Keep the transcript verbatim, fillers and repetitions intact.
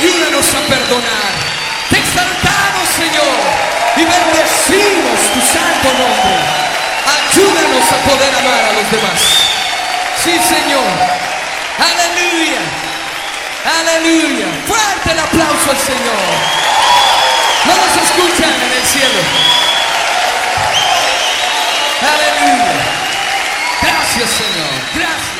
Ayúdanos a perdonar. Te exaltamos, Señor, y bendecimos tu santo nombre. Ayúdanos a poder amar a los demás. Sí, Señor. Aleluya. Aleluya. Fuerte el aplauso al Señor. No nos escuchan en el cielo. Aleluya. Gracias, Señor. Gracias.